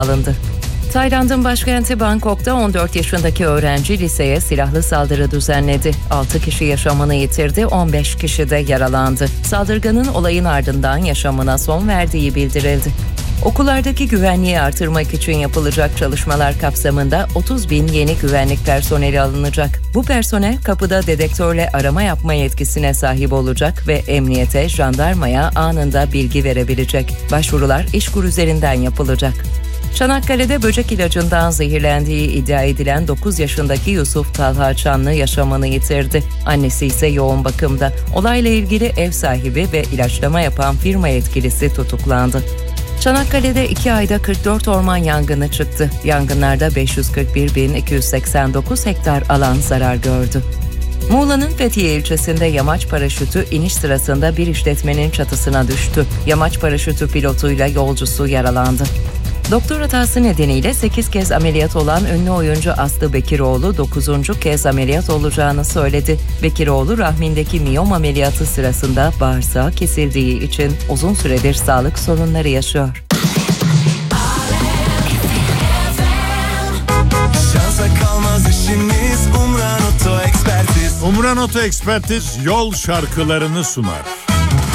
alındı. Tayland'ın başkenti Bangkok'ta 14 yaşındaki öğrenci liseye silahlı saldırı düzenledi. 6 kişi yaşamını yitirdi, 15 kişi de yaralandı. Saldırganın olayın ardından yaşamına son verdiği bildirildi. Okullardaki güvenliği artırmak için yapılacak çalışmalar kapsamında 30.000 yeni güvenlik personeli alınacak. Bu personel kapıda dedektörle arama yapma yetkisine sahip olacak ve emniyete, jandarmaya anında bilgi verebilecek. Başvurular İşkur üzerinden yapılacak. Çanakkale'de böcek ilacından zehirlendiği iddia edilen 9 yaşındaki Yusuf Talha Çanlı yaşamını yitirdi. Annesi ise yoğun bakımda. Olayla ilgili ev sahibi ve ilaçlama yapan firma yetkilisi tutuklandı. Çanakkale'de 2 ayda 44 orman yangını çıktı. Yangınlarda 541.289 hektar alan zarar gördü. Muğla'nın Fethiye ilçesinde yamaç paraşütü iniş sırasında bir işletmenin çatısına düştü. Yamaç paraşütü pilotuyla yolcusu yaralandı. Doktor hatası nedeniyle 8 kez ameliyat olan ünlü oyuncu Aslı Bekiroğlu 9. kez ameliyat olacağını söyledi. Bekiroğlu rahmindeki miyom ameliyatı sırasında bağırsağı kesildiği için uzun süredir sağlık sorunları yaşıyor. Şansa kalmaz işimiz, Umran Oto Ekspertiz. Umran Oto Ekspertiz yol şarkılarını sunar.